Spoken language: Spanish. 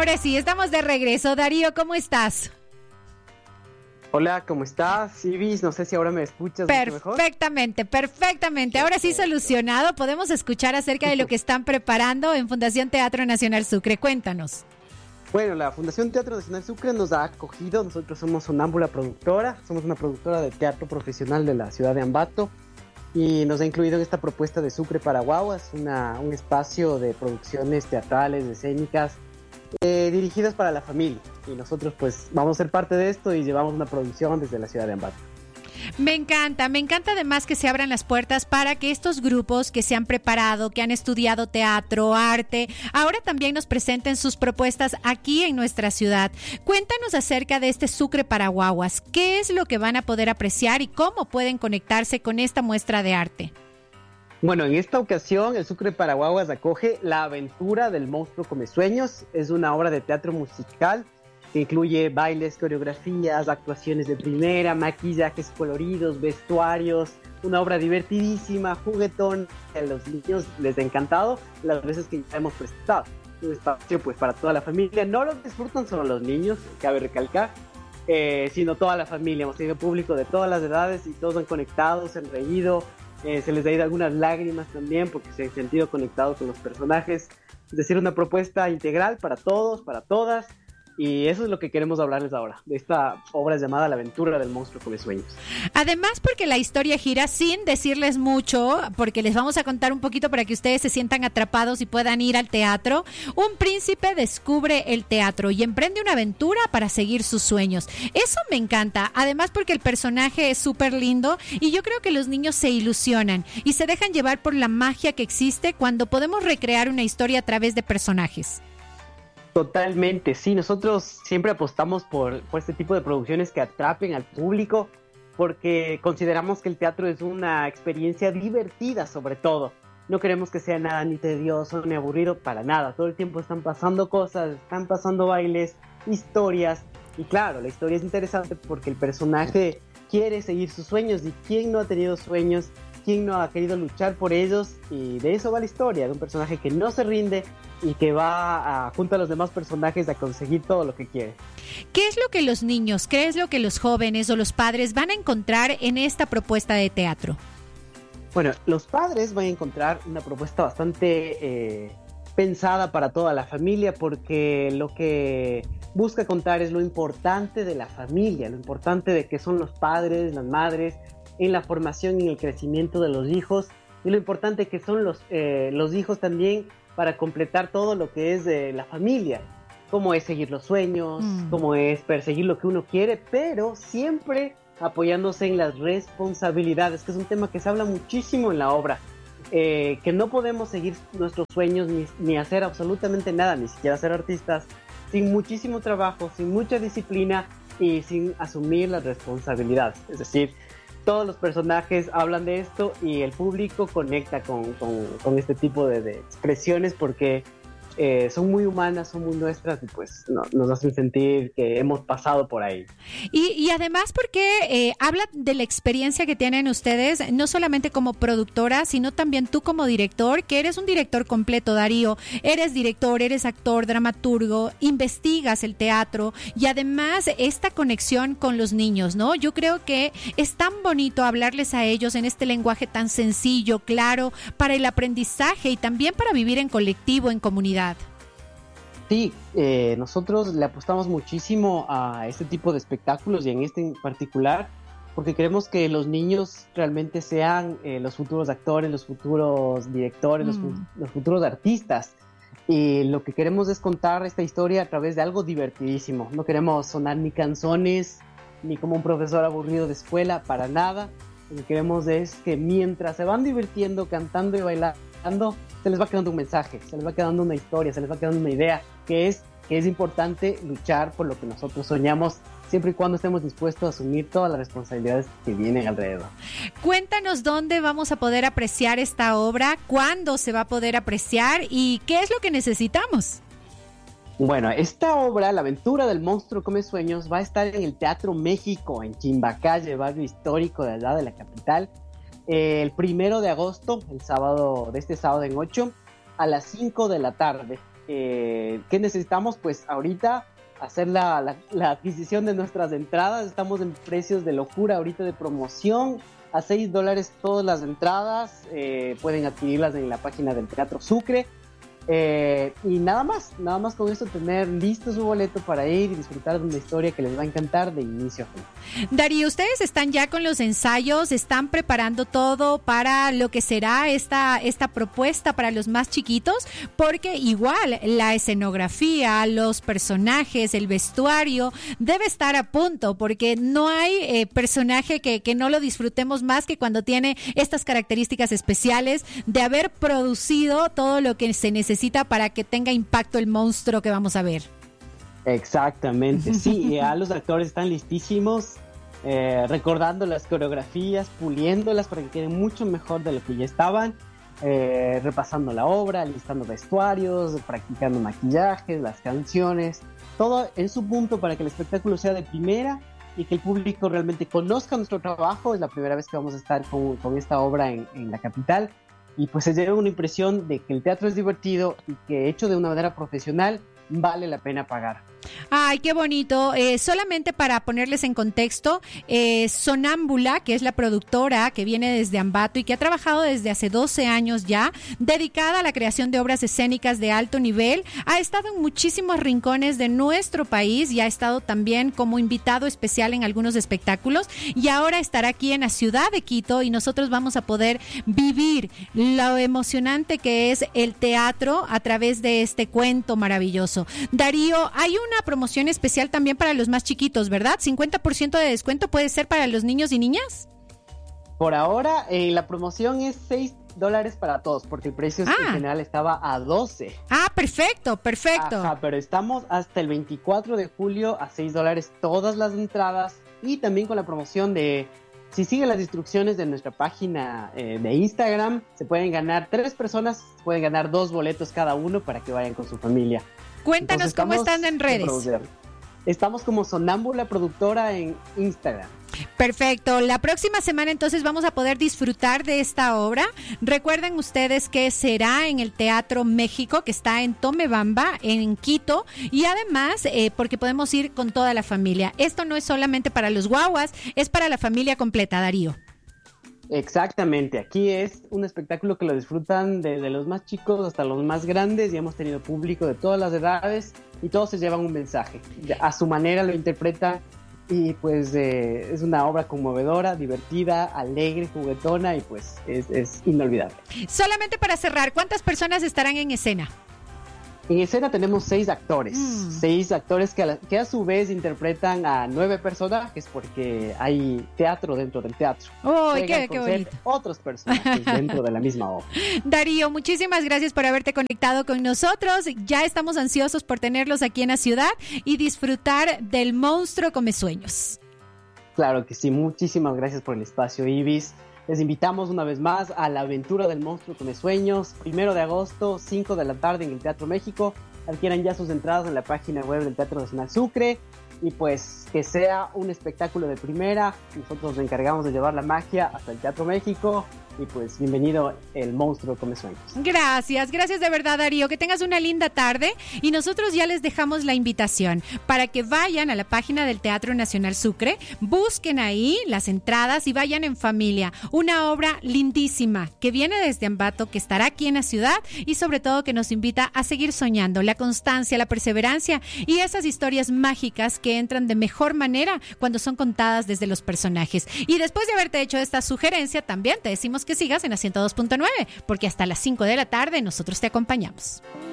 Ahora sí, estamos de regreso. Darío, ¿cómo estás? Hola, ¿cómo estás, Ibis? No sé si ahora me escuchas mucho mejor. Perfectamente. Ahora sí solucionado. Podemos escuchar acerca de lo que están preparando en Fundación Teatro Nacional Sucre. Cuéntanos. Bueno, la Fundación Teatro Nacional Sucre nos ha acogido. Nosotros somos Sonámbula Productora. Somos una productora de teatro profesional de la ciudad de Ambato. Y nos ha incluido en esta propuesta de Sucre para Guaguas, un espacio de producciones teatrales, escénicas, dirigidas para la familia. Y nosotros pues vamos a ser parte de esto y llevamos una producción desde la ciudad de Ambato. Me encanta además que se abran las puertas para que estos grupos que se han preparado, que han estudiado teatro, arte, ahora también nos presenten sus propuestas aquí en nuestra ciudad. Cuéntanos acerca de este Sucre para Guaguas. ¿Qué es lo que van a poder apreciar y cómo pueden conectarse con esta muestra de arte? Bueno, en esta ocasión el Sucre para Guaguas acoge La aventura del monstruo come sueños. Es una obra de teatro musical que incluye bailes, coreografías, actuaciones de primera, maquillajes coloridos, vestuarios, una obra divertidísima, juguetón, a los niños les ha encantado las veces que ya hemos presentado. Un espacio pues para toda la familia, no lo disfrutan solo los niños, cabe recalcar, sino toda la familia. Hemos tenido público de todas las edades y todos han conectado, se han reído, se les ha ido algunas lágrimas también porque se han sentido conectados con los personajes. Es decir, una propuesta integral para todos, para todas. Y eso es lo que queremos hablarles ahora, de esta obra llamada La aventura del monstruo come sueños. Además, porque la historia gira sin decirles mucho, porque les vamos a contar un poquito para que ustedes se sientan atrapados y puedan ir al teatro. Un príncipe descubre el teatro y emprende una aventura para seguir sus sueños. Eso me encanta, además porque el personaje es súper lindo y yo creo que los niños se ilusionan y se dejan llevar por la magia que existe cuando podemos recrear una historia a través de personajes. Totalmente, sí, nosotros siempre apostamos por este tipo de producciones que atrapen al público porque consideramos que el teatro es una experiencia divertida sobre todo. No queremos que sea nada ni tedioso ni aburrido, para nada. Todo el tiempo están pasando cosas, están pasando bailes, historias. Y claro, la historia es interesante porque el personaje quiere seguir sus sueños. ¿Y quién no ha tenido sueños? ¿Quién no ha querido luchar por ellos? Y de eso va la historia, de un personaje que no se rinde y que va junto a los demás personajes a conseguir todo lo que quiere. ¿Qué es lo que los niños, qué es lo que los jóvenes o los padres van a encontrar en esta propuesta de teatro? Bueno, los padres van a encontrar una propuesta bastante pensada para toda la familia porque lo que busca contar es lo importante de la familia, lo importante de que son los padres, las madres, en la formación y en el crecimiento de los hijos y lo importante que son los hijos también para completar todo lo que es la familia, cómo es seguir los sueños, cómo es perseguir lo que uno quiere, pero siempre apoyándose en las responsabilidades, que es un tema que se habla muchísimo en la obra, que no podemos seguir nuestros sueños ni hacer absolutamente nada, ni siquiera ser artistas, sin muchísimo trabajo, sin mucha disciplina y sin asumir las responsabilidades. Es decir, todos los personajes hablan de esto y el público conecta con este tipo de expresiones porque son muy humanas, son muy nuestras y pues nos hacen sentir que hemos pasado por ahí. Y además porque habla de la experiencia que tienen ustedes, no solamente como productora, sino también tú como director, que eres un director completo, Darío. Eres director, eres actor, dramaturgo, investigas el teatro y además esta conexión con los niños, ¿no? Yo creo que es tan bonito hablarles a ellos en este lenguaje tan sencillo, claro, para el aprendizaje y también para vivir en colectivo, en comunidad. Sí, nosotros le apostamos muchísimo a este tipo de espectáculos y en este en particular porque queremos que los niños realmente sean los futuros actores, los futuros directores, los futuros artistas. Y lo que queremos es contar esta historia a través de algo divertidísimo. No queremos sonar ni canzones, ni como un profesor aburrido de escuela, para nada. Lo que queremos es que mientras se van divirtiendo, cantando y bailando, se les va quedando un mensaje, se les va quedando una historia, se les va quedando una idea, que es importante luchar por lo que nosotros soñamos, siempre y cuando estemos dispuestos a asumir todas las responsabilidades que vienen alrededor. Cuéntanos dónde vamos a poder apreciar esta obra, cuándo se va a poder apreciar y qué es lo que necesitamos. Bueno, esta obra, La aventura del monstruo come sueños, va a estar en el Teatro México, en Chimbacalle, barrio histórico de allá de la capital, el 1 de agosto, este sábado en 8, a las 5 de la tarde. ¿qué necesitamos? Pues ahorita hacer la adquisición de nuestras entradas. Estamos en precios de locura ahorita de promoción. A $6 todas las entradas. Pueden adquirirlas en la página del Teatro Sucre. Y nada más con esto, tener listo su boleto para ir y disfrutar de una historia que les va a encantar de inicio a fin. Darío, ustedes están ya con los ensayos, están preparando todo para lo que será esta propuesta para los más chiquitos, porque igual la escenografía, los personajes, el vestuario debe estar a punto, porque no hay personaje que no lo disfrutemos más que cuando tiene estas características especiales de haber producido todo lo que se necesita para que tenga impacto el monstruo que vamos a ver. Exactamente, sí, ya los actores están listísimos, recordando las coreografías, puliéndolas para que queden mucho mejor de lo que ya estaban, repasando la obra, listando vestuarios, practicando maquillajes, las canciones, todo en su punto para que el espectáculo sea de primera y que el público realmente conozca nuestro trabajo. Es la primera vez que vamos a estar con esta obra en la capital. Y pues se lleva una impresión de que el teatro es divertido y que hecho de una manera profesional vale la pena pagar. Ay, qué bonito. Solamente para ponerles en contexto, Sonámbula, que es la productora que viene desde Ambato y que ha trabajado desde hace 12 años ya, dedicada a la creación de obras escénicas de alto nivel, ha estado en muchísimos rincones de nuestro país y ha estado también como invitado especial en algunos espectáculos, y ahora estará aquí en la ciudad de Quito y nosotros vamos a poder vivir lo emocionante que es el teatro a través de este cuento maravilloso. Darío, hay una promoción especial también para los más chiquitos, ¿verdad? 50% de descuento puede ser para los niños y niñas. Por ahora, la promoción es $6 para todos, porque el precio en general estaba a 12. Ah, perfecto. Ajá, pero estamos hasta el 24 de julio a $6 todas las entradas, y también con la promoción de, si siguen las instrucciones de nuestra página de Instagram, se pueden ganar 3 personas, pueden ganar 2 boletos cada uno para que vayan con su familia. Cuéntanos. Entonces, cómo están en redes. Estamos como Sonámbula Productora en Instagram. Perfecto. La próxima semana entonces vamos a poder disfrutar de esta obra. Recuerden ustedes que será en el Teatro México, que está en Tomebamba, en Quito, y además porque podemos ir con toda la familia. Esto no es solamente para los guaguas, es para la familia completa, Darío. Exactamente, aquí es un espectáculo que lo disfrutan desde los más chicos hasta los más grandes, y hemos tenido público de todas las edades y todos se llevan un mensaje, a su manera lo interpretan, y pues es una obra conmovedora, divertida, alegre, juguetona, y pues es inolvidable. Solamente para cerrar, ¿cuántas personas estarán en escena? En escena tenemos 6 actores, 6 actores que a su vez interpretan a 9 personajes, porque hay teatro dentro del teatro. ¡Oh, qué bonito! Otros personajes dentro de la misma obra. Darío, muchísimas gracias por haberte conectado con nosotros. Ya estamos ansiosos por tenerlos aquí en la ciudad y disfrutar del monstruo come sueños. Claro que sí, muchísimas gracias por el espacio, Ibis. Les invitamos una vez más a la aventura del monstruo come sueños, 1 de agosto, 5 de la tarde en el Teatro México. Adquieran ya sus entradas en la página web del Teatro Nacional Sucre, y pues que sea un espectáculo de primera. Nosotros nos encargamos de llevar la magia hasta el Teatro México, y pues bienvenido el monstruo come sueños. Gracias de verdad, Darío, que tengas una linda tarde, y nosotros ya les dejamos la invitación para que vayan a la página del Teatro Nacional Sucre, busquen ahí las entradas y vayan en familia. Una obra lindísima que viene desde Ambato, que estará aquí en la ciudad, y sobre todo que nos invita a seguir soñando, la constancia, la perseverancia y esas historias mágicas que entran de mejor manera cuando son contadas desde los personajes. Y después de haberte hecho esta sugerencia, también te decimos que sigas en la 102.9, porque hasta las 5 de la tarde nosotros te acompañamos.